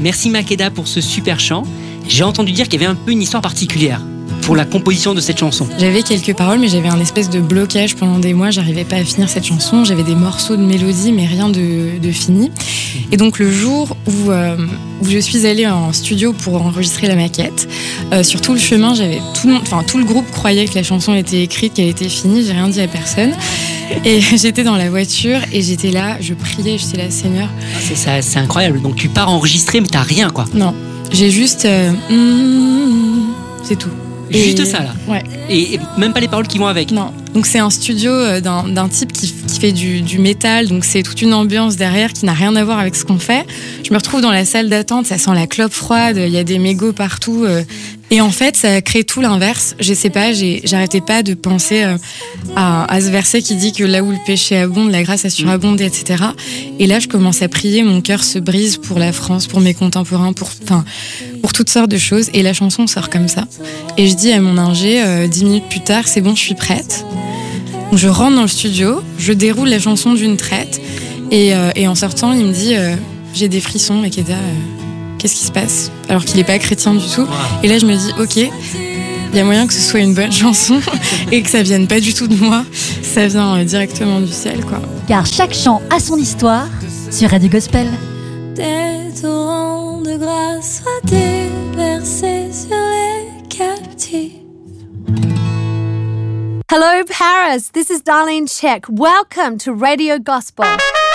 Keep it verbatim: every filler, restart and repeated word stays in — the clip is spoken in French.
merci Makeda pour ce super chant. J'ai entendu dire qu'il y avait un peu une histoire particulière pour la composition de cette chanson. J'avais quelques paroles, mais j'avais un espèce de blocage pendant des mois. J'arrivais pas à finir cette chanson. J'avais des morceaux de mélodie, mais rien de, de fini. Et donc le jour où, euh, où je suis allée en studio pour enregistrer la maquette, euh, sur tout le chemin, j'avais tout le monde, enfin tout le groupe croyait que la chanson était écrite, qu'elle était finie. J'ai rien dit à personne. Et j'étais dans la voiture et j'étais là, je priais, j'étais là, Seigneur. C'est, ça, c'est incroyable. Donc tu pars enregistrer, mais t'as rien, quoi. Non, j'ai juste, euh, mm, c'est tout. Juste et... ça là. Ouais. Et, et même pas les paroles qui vont avec. Non. Donc c'est un studio d'un, d'un type qui, qui fait du, du métal, donc c'est toute une ambiance derrière qui n'a rien à voir avec ce qu'on fait. Je me retrouve dans la salle d'attente, ça sent la clope froide, il y a des mégots partout. Euh, et en fait, ça crée tout l'inverse. Je sais pas, j'ai, j'arrêtais pas de penser euh, à, à ce verset qui dit que là où le péché abonde, la grâce a surabondé, et cetera. Et là, je commence à prier, mon cœur se brise pour la France, pour mes contemporains, pour, enfin, pour toutes sortes de choses. Et la chanson sort comme ça. Et je dis à mon ingé, euh, dix minutes plus tard, c'est bon, je suis prête. Donc je rentre dans le studio, je déroule la chanson d'une traite. Et, euh, et en sortant, il me dit, euh, j'ai des frissons, Makeda, euh, qu'est-ce qui se passe ? Alors qu'il n'est pas chrétien du tout. Et là, je me dis, ok, il y a moyen que ce soit une bonne chanson et que ça vienne pas du tout de moi. Ça vient euh, directement du ciel, quoi. Car chaque chant a son histoire sur Radio Gospel. Des torrents de grâce soient déversés sur les captifs. Hello, Paris. This is Darlene Check. Welcome to Radio Gospel.